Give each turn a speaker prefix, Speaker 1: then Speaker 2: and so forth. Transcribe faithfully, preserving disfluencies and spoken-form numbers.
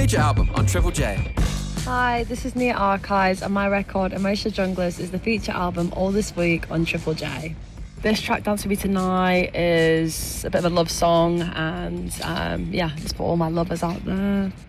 Speaker 1: feature album on Triple J.
Speaker 2: Hi, this is Nia Archives, and my record Emotional Junglers is the feature album all this week on Triple J. This track, Dance With Me Tonight, is a bit of a love song, and um, yeah, just for all my lovers out there.